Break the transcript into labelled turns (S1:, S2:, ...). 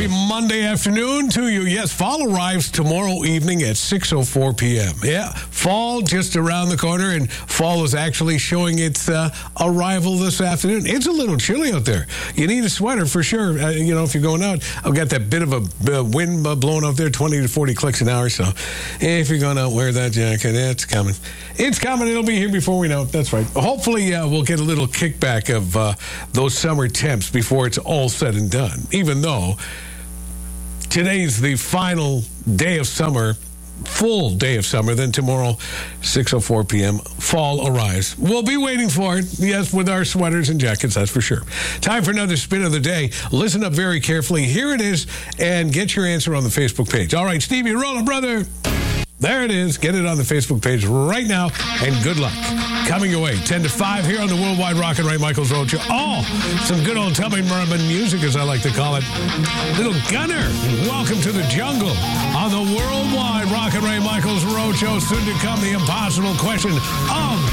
S1: happy Monday afternoon to you. Yes, fall arrives tomorrow evening at 6:04 p.m. Yeah, fall just around the corner, and fall is actually showing its arrival this afternoon. It's a little chilly out there. You need a sweater for sure. If you're going out, I've got that bit of a wind blowing out there, 20 to 40 clicks an hour. So if you're going out, wear that jacket. It's coming. It's coming. It'll be here before we know it. That's right. Hopefully, we'll get a little kickback of those summer temps before it's all said and done, even though today's the final day of summer, full day of summer. Then tomorrow, 6:04 p.m., fall arrives. We'll be waiting for it, yes, with our sweaters and jackets, that's for sure. Time for another spin of the day. Listen up very carefully. Here it is, and get your answer on the Facebook page. All right, Stevie, roll it, brother. There it is. Get it on the Facebook page right now, and good luck. Coming your way, 10 to 5 here on the Worldwide Rock and Ray Michaels Road Show. Oh, some good old Tubby Merman music, as I like to call it. Little Gunner, welcome to the jungle on the Worldwide Rock and Ray Michaels Road Show. Soon to come, the impossible question of